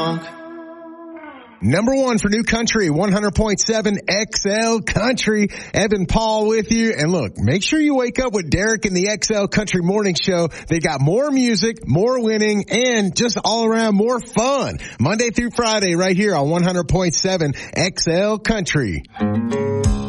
drunk. Number one for new country, 100.7 XL Country. Evan Paul with you. And look, make sure you wake up with Derek and the XL Country Morning Show. They got more music, more winning, and just all around more fun. Monday through Friday right here on 100.7 XL Country.